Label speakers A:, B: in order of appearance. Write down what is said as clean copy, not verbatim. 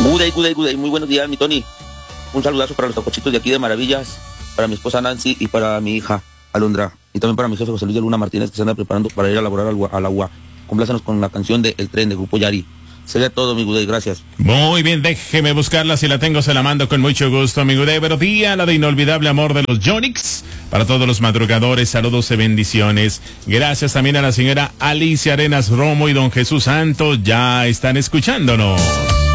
A: Good day. Muy buenos días, mi Tony. Un saludazo para los tacochitos de aquí de Maravillas, para mi esposa Nancy y para mi hija Alondra. Y también para mi jefe José Luis de Luna Martínez, que se anda preparando para ir a laborar al agua. Complácenos con la canción de El Tren de Grupo Yari. Sería todo, mi Good day, gracias.
B: Muy bien, déjeme buscarla, si la tengo se la mando con mucho gusto, mi Good day. Buenos días, la de Inolvidable Amor de los Yonix. Para todos los madrugadores, saludos y bendiciones. Gracias también a la señora Alicia Arenas Romo y don Jesús Santos, ya están escuchándonos.